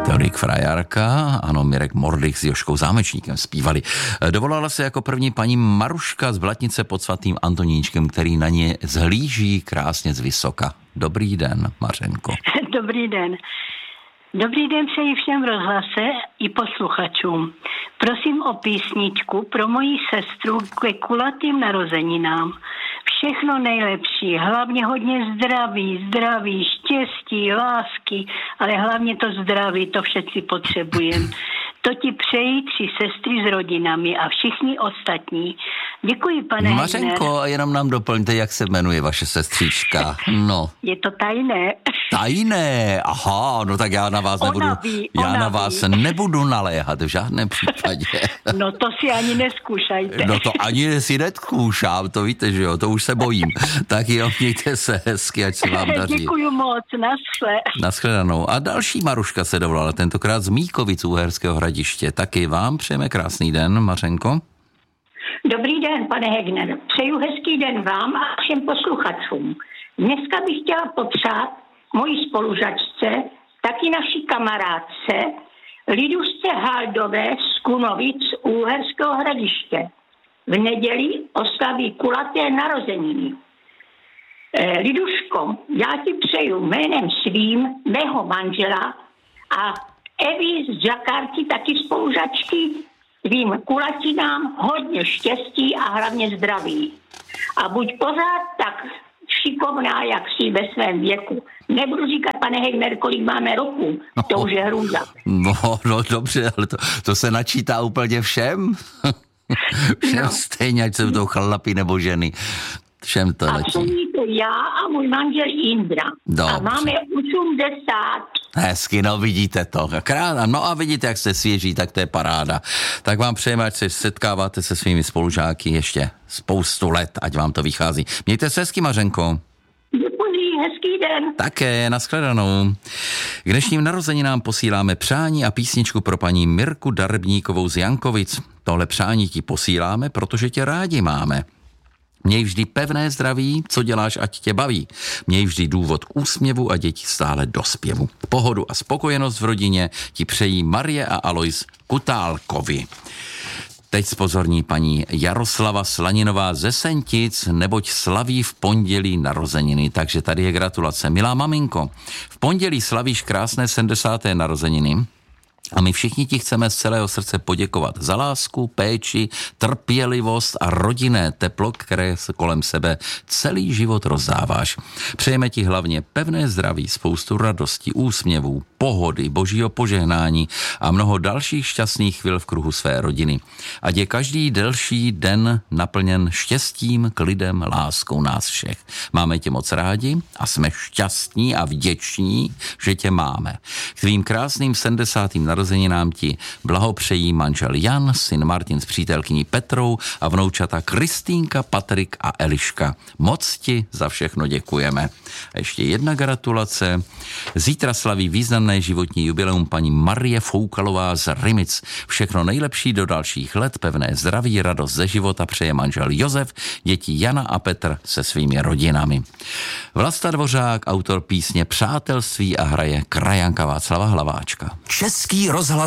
Teorik Frajarka, ano, Mirek Mordych s Jožkou Zámečníkem zpívali. Dovolala se jako první paní Maruška z Blatnice pod svatým Antoníčkem, který na ně zhlíží krásně z vysoka. Dobrý den, Mařenko. Dobrý den. Dobrý den přeji všem v rozhlase i posluchačům. Prosím o písničku pro moji sestru ke kulatým narozeninám. Všechno nejlepší, hlavně hodně zdraví, štěstí, lásky, ale hlavně to zdraví, to všetci potřebujeme. To ti přejí 3 sestry s rodinami a všichni ostatní. Děkuji, pane Mařenko, a jenom nám doplňte, jak se jmenuje vaše sestříčka. No. Je to tajné. Tajné, aha, no tak já na vás nebudu naléhat v žádném případě. No to si ani neskúšajte. No to ani si neskúšám, to víte, že jo, to už se bojím. Tak jo, mějte se hezky, ať se vám daří. Děkuju moc, naschle. Naschledanou. A další Maruška se dovolala, tentokrát z Míkovic Uherského Hradiště. Taky vám přejeme krásný den, Mařenko. Dobrý den, pane Hegner. Přeju hezký den vám a všem posluchačům. Dneska bych chtěla popřát mojí spolužačce, taky naší kamarádce, Lidušce Haldové z Kunovic Uherského Hradiště. V neděli oslaví kulaté narozeniny. Liduško, já ti přeju jménem svým, mého manžela a Evi z Jakarty, taky spolužačky, tvým kulatinám hodně štěstí a hlavně zdraví. A buď pořád tak šikovná, jak jsi ve svém věku. Nebudu říkat, pane Hegner, kolik máme roku, to už je hrůza. No dobře, ale to se načítá úplně všem. Všem stejně, ať jsou to chlapi nebo ženy. Všem to letí. A to já a můj manžel Indra. Dobře. A máme 80. Hezky, no vidíte to. No a vidíte, jak jste svěží, tak to je paráda. Tak vám přejeme, ať se setkáváte se svými spolužáky ještě spoustu let, ať vám to vychází. Mějte se hezky, Mařenko. Děkuji, hezký den. Také, nashledanou. K dnešním narozeninám posíláme přání a písničku pro paní Mirku Darbníkovou z Jankovic. Tohle přání ti posíláme, protože tě rádi máme. Měj vždy pevné zdraví, co děláš, ať tě baví. Měj vždy důvod k úsměvu a děti stále do zpěvu. Pohodu a spokojenost v rodině ti přejí Marie a Alois Kutálkovi. Teď spozorní paní Jaroslava Slaninová ze Sentic, neboť slaví v pondělí narozeniny, takže tady je gratulace. Milá maminko, v pondělí slavíš krásné 70. narozeniny. A my všichni ti chceme z celého srdce poděkovat za lásku, péči, trpělivost a rodinné teplo, které se kolem sebe celý život rozdáváš. Přejeme ti hlavně pevné zdraví, spoustu radosti, úsměvů, pohody, božího požehnání a mnoho dalších šťastných chvil v kruhu své rodiny. Ať je každý delší den naplněn štěstím, klidem, láskou nás všech. Máme tě moc rádi a jsme šťastní a vděční, že tě máme. K tvým krásným 70. narozeninám ti blahopřejí manžel Jan, syn Martin s přítelkyní Petrou a vnoučata Kristýnka, Patrik a Eliška. Moc ti za všechno děkujeme. A ještě jedna gratulace. Zítra slaví významné životní jubileum paní Marie Foukalová z Rymic. Všechno nejlepší do dalších let, pevné zdraví, radost ze života přeje manžel Josef, děti Jana a Petr se svými rodinami. Vlasta Dvořák, autor písně Přátelství a hraje krajanka Václava Hlaváčka. Český rozhlas